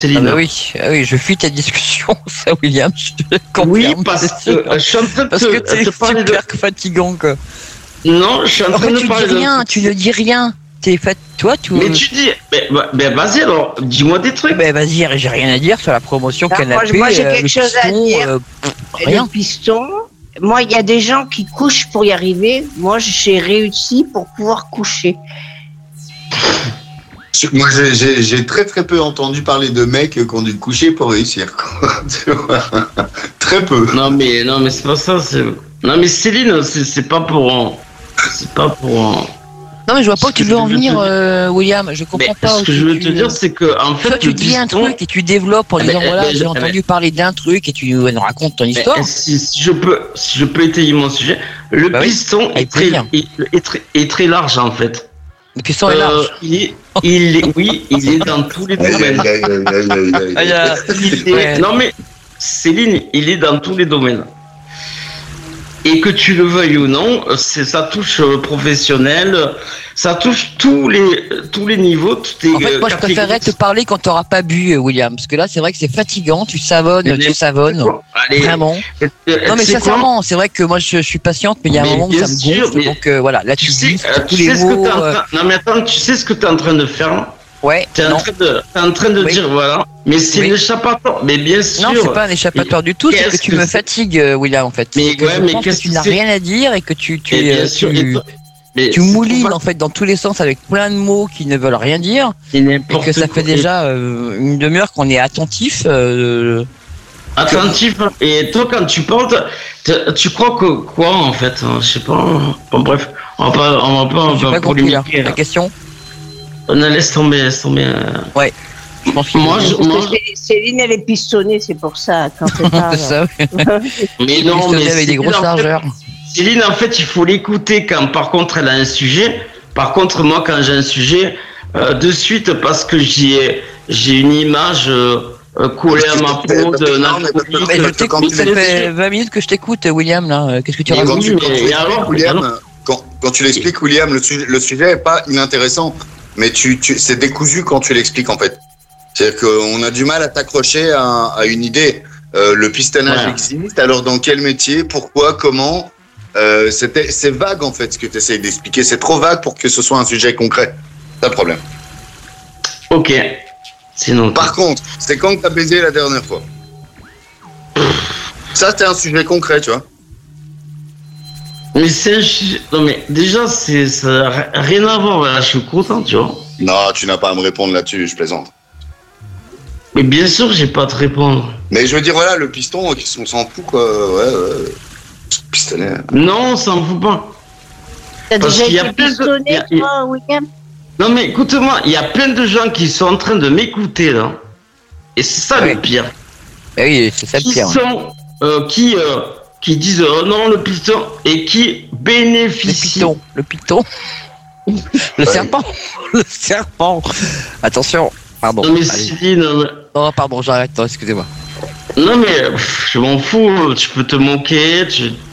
Céline. Oui, je fuis ta discussion, ça, William. Je te confirme. Oui, parce que je suis en train de parce que t'es super fatigant, quoi. Non, je suis en train de parler de... Tu ne dis rien. Toi, tu. Mais tu dis, vas-y alors, dis-moi des trucs. Vas-y, j'ai rien à dire sur la promotion canapé. Moi, j'ai quelque chose à dire. Rien. Le piston. Moi, il y a des gens qui couchent pour y arriver. Moi, j'ai réussi pour pouvoir coucher. Moi, j'ai très très peu entendu parler de mecs qui ont dû coucher pour réussir. Très peu. Non mais c'est pas ça. Non mais Céline, c'est pas pour. C'est pas pour. Non mais je vois pas où tu veux en venir, William. Je comprends pas. Ce que je veux te dire, c'est que en fait, toi, tu dis un truc et tu développes en disant voilà, j'ai entendu parler d'un truc et tu nous racontes ton histoire. Si je peux étayer mon sujet, le piston est très large en fait. Le piston est large. Il est dans tous les domaines. Non mais Céline, il est dans tous les domaines. Et que tu le veuilles ou non, ça touche professionnel, ça touche tous les niveaux. En fait, moi, je préférerais te parler quand tu n'auras pas bu, William, parce que là, c'est vrai que c'est fatigant, tu savonnes. Vraiment. Non, mais sincèrement, c'est vrai que moi, je suis patiente, mais il y a un moment où ça me gonfle. Donc voilà, là, tu dis tous les mots. Non, mais attends, tu sais ce que tu es en train de faire? Ouais. T'es en train de dire voilà, mais c'est un échappatoire. Mais bien sûr. Non, c'est pas un échappatoire du tout, c'est que tu me fatigues, William, en fait. Mais qu'est-ce que tu n'as rien à dire et que tu moulines en fait dans tous les sens avec plein de mots qui ne veulent rien dire et que ça fait déjà une demi-heure qu'on est attentif. Attentif. Et toi, quand tu parles, tu crois que quoi en fait? Je sais pas. Bon, bref, on va pas polémiquer. La question. Non, laisse tomber. Ouais. Je pense Céline, elle est pistonnée, c'est pour ça. Quand c'est ça. Mais non, mais avec des grosses largeurs. Céline, en fait, il faut l'écouter quand, par contre, elle a un sujet. Par contre, moi, quand j'ai un sujet, de suite, parce que j'ai une image collée à ma peau de narcotique. Mais je t'écoute, ça fait 20 minutes que je t'écoute, William, là. Qu'est-ce que tu racontes? Quand tu l'expliques, William, le sujet n'est pas inintéressant. Mais c'est décousu quand tu l'expliques en fait. C'est-à-dire qu'on a du mal à t'accrocher à une idée. Le pistonnage existe, alors dans quel métier, pourquoi, comment c'est vague en fait ce que tu essayes d'expliquer. C'est trop vague pour que ce soit un sujet concret. C'est le problème. Ok. Sinon. Par contre, c'est quand que t'as baisé la dernière fois? Ça, c'est un sujet concret, tu vois. Mais non mais déjà ça n'a rien à voir, là, je suis content, tu vois. Non, tu n'as pas à me répondre là-dessus, je plaisante. Mais bien sûr, j'ai pas à te répondre. Mais je veux dire, voilà, le piston, on s'en fout, quoi. Ouais. Pistolet. Non, on s'en fout pas. T'as déjà été pistonné, toi, William? Non mais écoute-moi, il y a plein de gens qui sont en train de m'écouter, là. Et c'est ça le pire. Oui, c'est ça le pire. Qui disent non le piston et qui bénéficient. Le python. Le serpent. Attention. Pardon. Non mais Céline. Oh pardon, j'arrête. Excusez-moi. Non mais je m'en fous. Tu peux te moquer.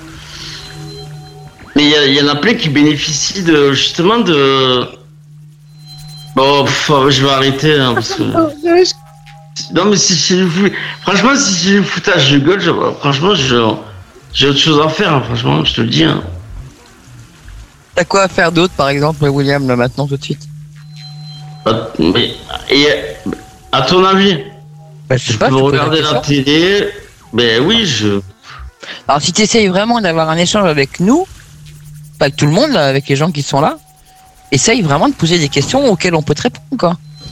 Mais il y en a plein qui bénéficient justement de. Bon, je vais arrêter hein, parce que. Non mais franchement si c'est le foutage de gueule, franchement j'ai autre chose à faire, hein, franchement, je te le dis. Hein. T'as quoi à faire d'autre, par exemple, William, là, maintenant, tout de suite? Et à ton avis, je peux regarder la télé, oui, Alors, si tu essayes vraiment d'avoir un échange avec nous, pas avec tout le monde, là, avec les gens qui sont là, essaye vraiment de poser des questions auxquelles on peut te répondre, quoi.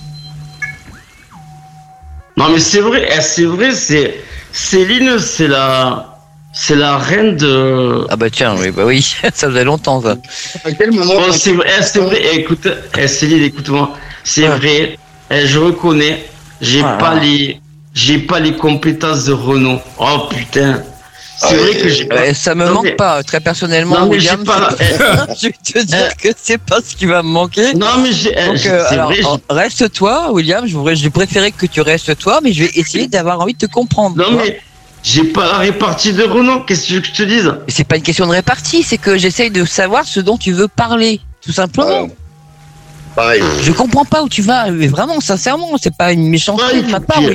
Non, mais c'est vrai, Céline, c'est la reine de... Ah bah tiens, oui, ça faisait longtemps ça. À quel moment c'est vrai, écoute, Céline, écoute-moi, c'est vrai, je reconnais, j'ai pas les compétences de Renaud. Oh putain, c'est vrai que ça me manque pas, très personnellement, non, mais William. Je vais te dire que c'est pas ce qui va me manquer. Non mais reste-toi, William, je préférais que tu restes toi, mais je vais essayer d'avoir envie de te comprendre. Non mais... J'ai pas la répartie de Renaud, qu'est-ce que tu veux que je te dise? C'est pas une question de répartie, c'est que j'essaye de savoir ce dont tu veux parler, tout simplement. Pareil. Je comprends pas où tu vas, mais vraiment, sincèrement, c'est pas une méchanceté de ma part.